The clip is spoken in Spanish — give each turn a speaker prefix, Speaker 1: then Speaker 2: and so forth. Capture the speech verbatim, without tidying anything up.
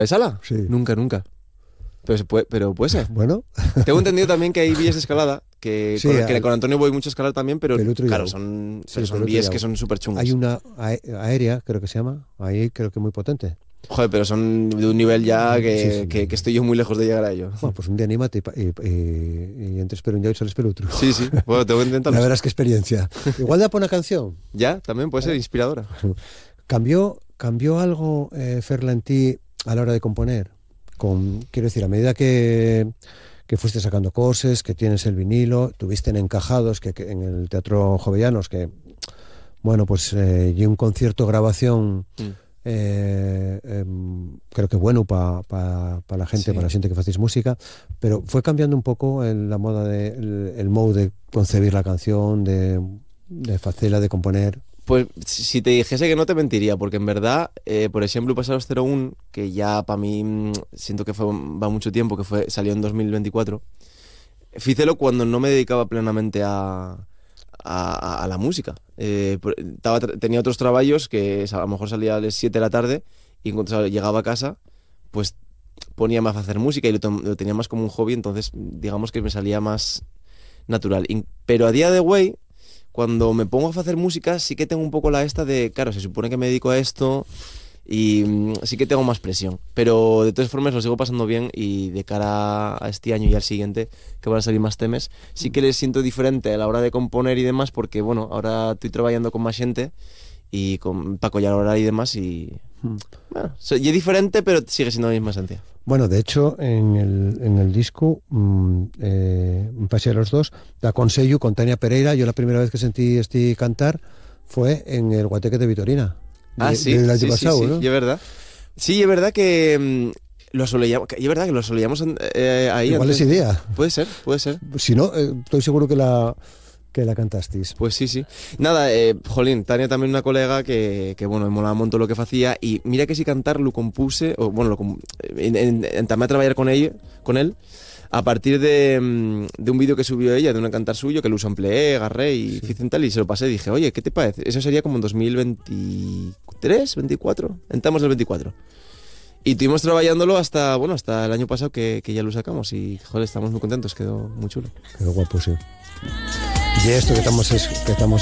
Speaker 1: ¿De sala?
Speaker 2: Sí.
Speaker 1: Nunca, nunca. Pero, se puede, pero puede ser.
Speaker 2: Bueno.
Speaker 1: Tengo entendido también que hay vías de escalada, que,
Speaker 2: Sí,
Speaker 1: con, que
Speaker 2: al-
Speaker 1: con Antonio voy mucho a escalar también, pero
Speaker 2: Pelotro y
Speaker 1: claro,
Speaker 2: Yao.
Speaker 1: son,
Speaker 2: Sí,
Speaker 1: pero son
Speaker 2: Pelotro y
Speaker 1: vías
Speaker 2: Yao.
Speaker 1: que son súper chungas.
Speaker 2: Hay una ae- aérea, creo que se llama, ahí creo que muy potente.
Speaker 1: Joder, pero son de un nivel ya que,
Speaker 2: Sí, sí.
Speaker 1: que, que estoy yo muy lejos de llegar a ello.
Speaker 2: Bueno, pues un día anímate y, pa- y, y, y entres per un Yao y sales per otro.
Speaker 1: Sí, sí, bueno, tengo que intentarlo.
Speaker 2: La verdad es que experiencia. Igual da por una canción.
Speaker 1: Ya, también puede ser inspiradora.
Speaker 2: ¿Cambió, cambió algo, eh, Ferla, en ti a la hora de componer? Con, quiero decir, a medida que, que fuiste sacando cosas, que tienes el vinilo, tuviste en Encajados, que, que en el Teatro Jovellanos, que, bueno, pues, eh, y un concierto grabación,
Speaker 1: Mm.
Speaker 2: eh, eh, creo que bueno para pa, pa la gente,
Speaker 1: Sí.
Speaker 2: para la gente que hacéis música, pero fue cambiando un poco el, la moda, de, el, el modo de concebir la canción, de, de hacerla, de componer.
Speaker 1: Pues si te dijese que no te mentiría, porque en verdad, eh, por ejemplo, Pasados cero uno, que ya para mí mm, siento que fue, va mucho tiempo, que fue salió en dos mil veinticuatro, fícelo cuando no me dedicaba plenamente a, a, a la música. Eh, por- estaba tra- tenía otros trabajos que a lo mejor salía a las siete de la tarde y en cuanto sal- llegaba a casa, pues ponía más a hacer música y lo, tom- lo tenía más como un hobby, entonces digamos que me salía más natural. In- Pero a día de hoy, cuando me pongo a hacer música, sí que tengo un poco la esta de, claro, se supone que me dedico a esto y mm, sí que tengo más presión. Pero de todas formas lo sigo pasando bien y de cara a este año y al siguiente, que van a salir más temas, sí que les siento diferente a la hora de componer y demás, porque bueno, ahora estoy trabajando con más gente y con Paco Yarola y demás y...
Speaker 2: Hmm.
Speaker 1: Bueno, so- y es diferente, pero sigue siendo la misma esencia.
Speaker 2: Bueno, de hecho, en el, en el disco, mmm, eh, en Paseo de los Dos, da Consello con Tania Pereira. Yo la primera vez que sentí este cantar fue en el Guateque de Vitorina. De,
Speaker 1: Ah, sí,
Speaker 2: del año
Speaker 1: sí, sí,
Speaker 2: pasado,
Speaker 1: sí,
Speaker 2: ¿no?
Speaker 1: y es verdad. Sí, es verdad que mm, lo solíamos, y es verdad que lo solíamos eh, ahí
Speaker 2: Igual
Speaker 1: antes.
Speaker 2: es idea.
Speaker 1: Puede ser, puede ser.
Speaker 2: Si no, eh, estoy seguro que la, que la cantasteis.
Speaker 1: Pues sí, sí. Nada, eh, jolín, Tania también una colega que, que bueno, me molaba un montón lo que hacía y mira que si cantar lo compuse, o bueno, lo com- en, en, en, también a trabajar con ella, con él, a partir de, mm, de un vídeo que subió ella, de un cantar suyo, que lo amplié, agarré y
Speaker 2: Sí.
Speaker 1: hice tal y se lo pasé. Dije, oye, ¿qué te parece? Eso sería como en dos mil veintitrés, veinticuatro. Entramos del veinticuatro. Y estuvimos trabajándolo hasta, bueno, hasta el año pasado que, que ya lo sacamos y, joder, estamos muy contentos, quedó muy chulo.
Speaker 2: Qué guapo, sí. Y esto que estamos, es, que estamos